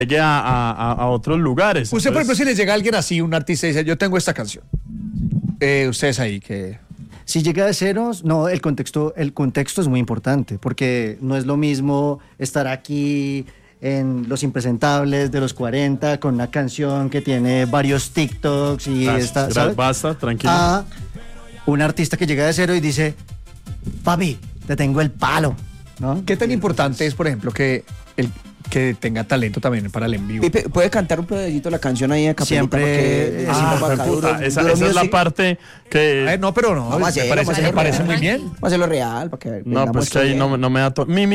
llegue a otros lugares. Usted, por ejemplo, si le llega alguien así, un artista, y dice, yo tengo esta canción. Ustedes ahí que... Si llega de ceros, no, el contexto es muy importante, porque no es lo mismo estar aquí en Los Impresentables de los 40 con una canción que tiene varios TikToks y ¿sabes? Basta, tranquilo. A un artista que llega de cero y dice, papi, te tengo el palo, ¿no? ¿Qué tan importante es, por ejemplo, que tenga talento también para el en vivo? Pipe, ¿puede cantar un pedacito de la canción ahí a capelita? Siempre. Esa es la parte que... no, pero no, Vamos a hacerlo, me parece muy bien. Vamos a hacerlo real para que No, pues que ahí no me da todo. Mi.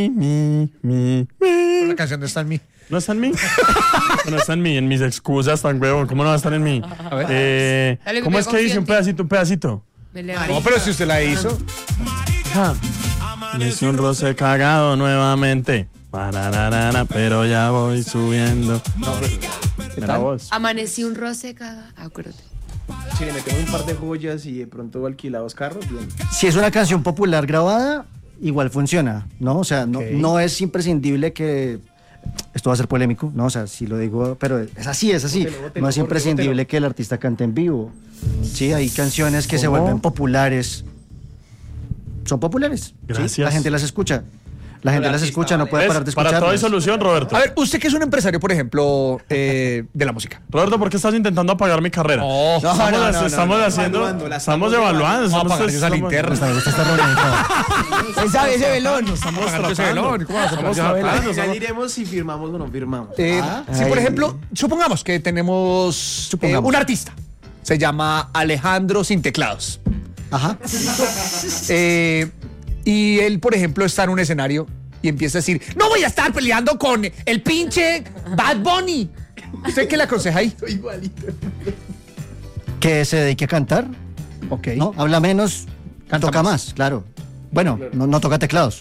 La canción no está en mí. ¿No está en mí? No está en mí, en mis excusas tan huevón. ¿Cómo no va a estar en mí? A ver. ¿Cómo es que dice un pedacito? No, pero si usted la hizo. Me hice un roce cagado nuevamente. Pararara, pero ya voy subiendo. Mira vos. Amanecí un roce cagado. Acuérdate. Si le metemos un par de joyas y de pronto alquilados carros, bien. Si es una canción popular grabada, igual funciona, ¿no? O sea, no es imprescindible que... Esto va a ser polémico, ¿no? O sea, si lo digo, pero es así. No es imprescindible que el artista cante en vivo. Sí, hay canciones que se vuelven populares. Son populares. Gracias. ¿sí? La gente las escucha. La gente las escucha, no puede parar de escucharlas. Para todo hay solución, Roberto. A ver, usted que es un empresario, por ejemplo, de la música. Roberto, ¿por qué estás intentando apagar mi carrera? Estamos evaluando. Vamos a apagar esa linterna. Ese velón. Estamos tratando. Ya diremos si firmamos o no firmamos. Si, por ejemplo, supongamos que tenemos un artista. Se llama Alejandro Sin Teclados. Ajá. Y él, por ejemplo, está en un escenario y empieza a decir, no voy a estar peleando con el pinche Bad Bunny. ¿Usted qué le aconseja ahí? Que se dedique a cantar. Ok. ¿No? Habla menos, toca más, claro. Bueno, no toca teclados.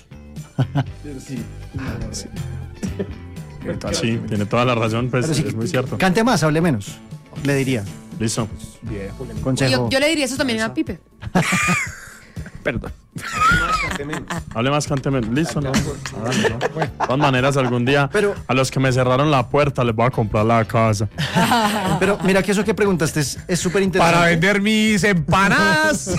Sí, tiene toda la razón, pues Sí, es muy cierto. Cante más, hable menos, le diría. Listo. Consejo. Yo le diría eso también a Pipe. Perdón. Hable más, cante menos. Listo, ¿no? Hágale, ¿no? De todas maneras, algún día a los que me cerraron la puerta les voy a comprar la casa. Pero mira que eso que preguntaste es súper interesante. Para vender mis empanadas.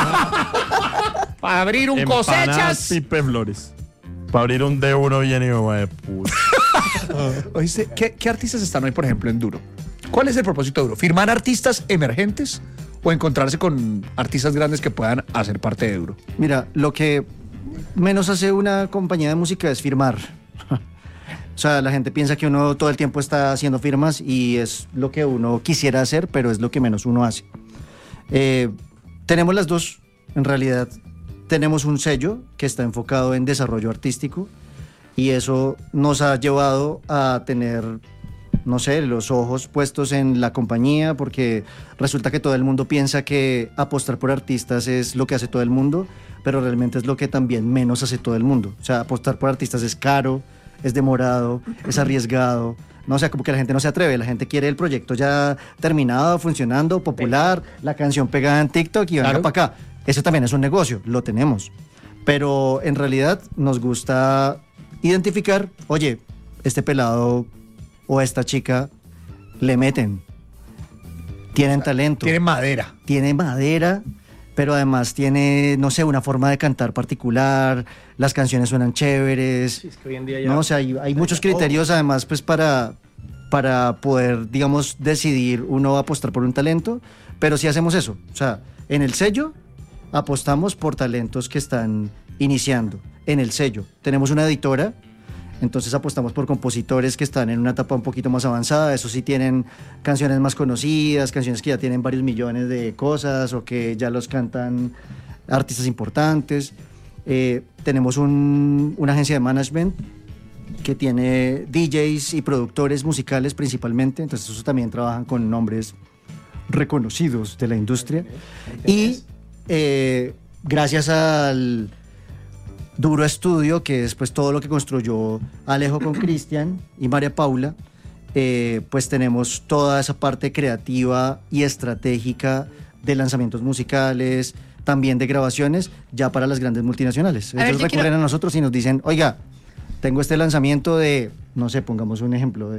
Para abrir un Empanadas cosechas. Pipe Flores. Para abrir un D1 bien hijo de puta. Oíste, ¿qué artistas están hoy, por ejemplo, en Duro? ¿Cuál es el propósito de Duro? ¿Firmar artistas emergentes o encontrarse con artistas grandes que puedan hacer parte de Duro? Mira, lo que menos hace una compañía de música es firmar. O sea, la gente piensa que uno todo el tiempo está haciendo firmas y es lo que uno quisiera hacer, pero es lo que menos uno hace. Tenemos las dos, en realidad. Tenemos un sello que está enfocado en desarrollo artístico y eso nos ha llevado a tener, no sé, los ojos puestos en la compañía, porque resulta que todo el mundo piensa que apostar por artistas es lo que hace todo el mundo, pero realmente es lo que también menos hace todo el mundo. O sea, apostar por artistas es caro, es demorado, es arriesgado. No, o sea, como que la gente no se atreve, la gente quiere el proyecto ya terminado, funcionando, popular, la canción pegada en TikTok y venga para acá. Eso también es un negocio, lo tenemos. Pero en realidad nos gusta identificar, oye, este pelado o esta chica le meten, tienen talento. Tiene madera, pero además tiene, no sé, una forma de cantar particular, las canciones suenan chéveres. Sí, es que hoy en día ya... No, o sea, hay muchos criterios además pues para poder, digamos, decidir uno apostar por un talento, pero sí hacemos eso. O sea, en el sello apostamos por talentos que están iniciando. En el sello tenemos una editora, entonces apostamos por compositores que están en una etapa un poquito más avanzada. Eso sí, tienen canciones más conocidas, canciones que ya tienen varios millones de cosas o que ya los cantan artistas importantes. Tenemos una agencia de management que tiene DJs y productores musicales principalmente, entonces eso también trabajan con nombres reconocidos de la industria. Y gracias al Duro Estudio, que es pues todo lo que construyó Alejo con Cristian y María Paula, pues tenemos toda esa parte creativa y estratégica de lanzamientos musicales, también de grabaciones, ya para las grandes multinacionales. Ellos recurren a nosotros y nos dicen, oiga, tengo este lanzamiento de, no sé, pongamos un ejemplo,